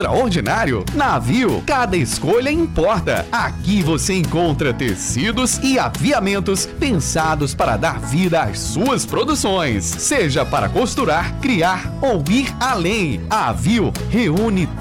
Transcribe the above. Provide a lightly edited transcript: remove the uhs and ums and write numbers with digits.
Extraordinário? Navio, cada escolha importa. Aqui você encontra tecidos e aviamentos pensados para dar vida às suas produções. Seja para costurar, criar ou ir além. A Avio reúne